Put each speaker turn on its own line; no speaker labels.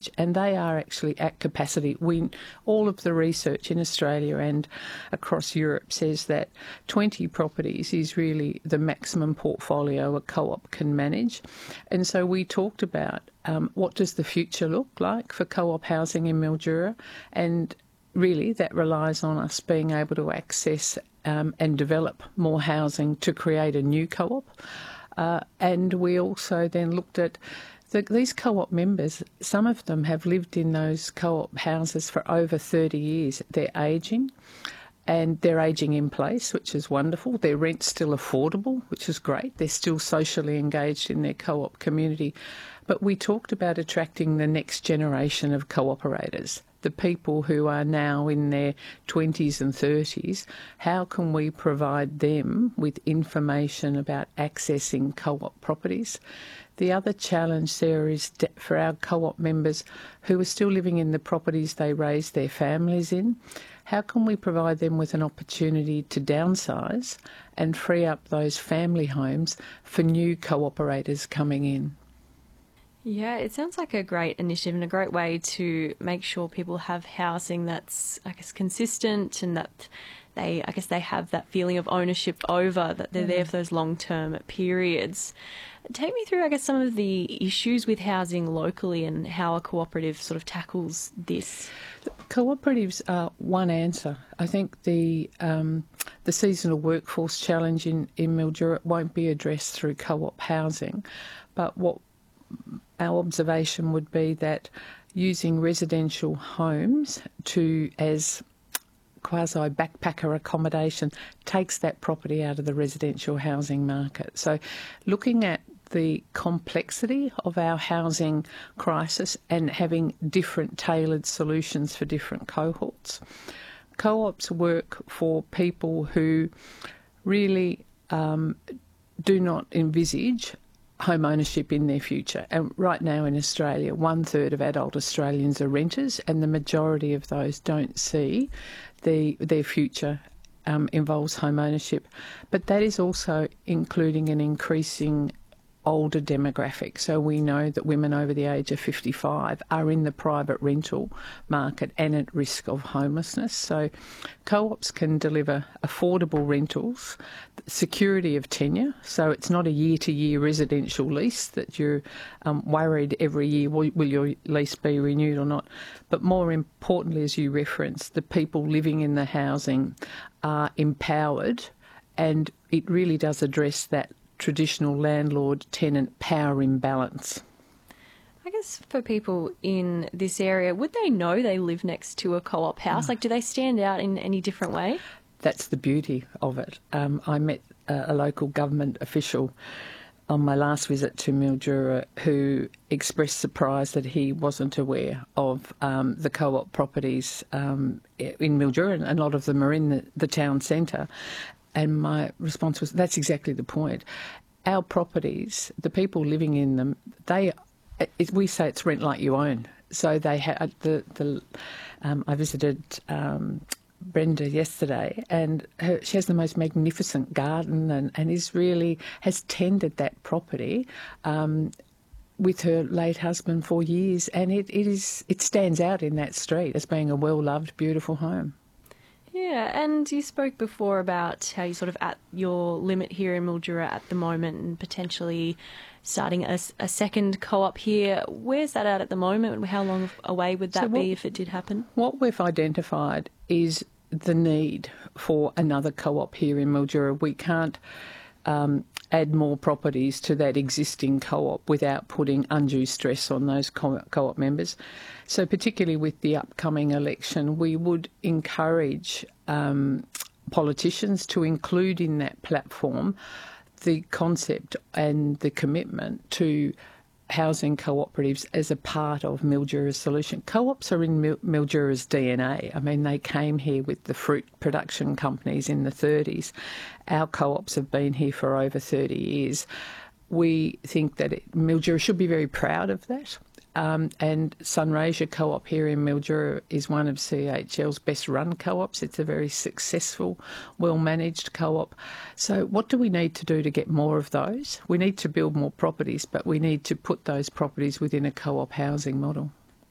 manage, and they are actually at capacity. All of the research in Australia and across Europe says that 20 properties is really the maximum portfolio a co-op can manage. And so we talked about what does the future look like for co-op housing in Mildura, and really that relies on us being able to access and develop more housing to create a new co-op. And we also then looked at these co-op members. Some of them have lived in those co-op houses for over 30 years. They're ageing, and they're ageing in place, which is wonderful. Their rent's still affordable, which is great. They're still socially engaged in their co-op community. But we talked about attracting the next generation of cooperators, the people who are now in their 20s and 30s. How can we provide them with information about accessing co-op properties? The other challenge there is for our co-op members who are still living in the properties they raised their families in. How can we provide them with an opportunity to downsize and free up those family homes for new cooperators coming in?
Yeah, it sounds like a great initiative and a great way to make sure people have housing that's, consistent, and that they have that feeling of ownership over, that they're there for those long-term periods. Take me through, some of the issues with housing locally and how a cooperative sort of tackles this.
Cooperatives are one answer. I think the seasonal workforce challenge in Mildura won't be addressed through co-op housing, but what our observation would be that using residential homes as quasi-backpacker accommodation takes that property out of the residential housing market. So looking at the complexity of our housing crisis and having different tailored solutions for different cohorts. Co-ops work for people who really do not envisage home ownership in their future. And right now in Australia, 1/3 of adult Australians are renters, and the majority of those don't see their future involves home ownership. But that is also including an increasing older demographic. So we know that women over the age of 55 are in the private rental market and at risk of homelessness. So co-ops can deliver affordable rentals, security of tenure, so it's not a year-to-year residential lease that you're worried every year, will your lease be renewed or not? But more importantly, as you referenced, the people living in the housing are empowered, and it really does address that traditional landlord-tenant power imbalance.
I guess for people in this area, would they know they live next to a co-op house? Do they stand out in any different way?
That's the beauty of it. I met a local government official on my last visit to Mildura who expressed surprise that he wasn't aware of the co-op properties in Mildura, and a lot of them are in the town centre. And my response was, that's exactly the point. Our properties, the people living in them, we say it's rent like you own. So they had I visited Brenda yesterday, and she has the most magnificent garden and has tended that property with her late husband for years, and it stands out in that street as being a well-loved, beautiful home.
Yeah, and you spoke before about how you're sort of at your limit here in Mildura at the moment and potentially starting a second co-op here. Where's that at the moment? How long away would that be if it did happen?
What we've identified is the need for another co-op here in Mildura. We can't add more properties to that existing co-op without putting undue stress on those co-op members. So particularly with the upcoming election, we would encourage politicians to include in that platform the concept and the commitment to housing cooperatives as a part of Mildura's solution. Co-ops are in Mildura's DNA. I mean, they came here with the fruit production companies in the 30s. Our co-ops have been here for over 30 years. We think that Mildura should be very proud of that. And Sunraysia Co-op here in Mildura is one of CHL's best run co-ops. It's a very successful, well-managed co-op. So what do we need to do to get more of those? We need to build more properties, but we need to put those properties within a co-op housing model.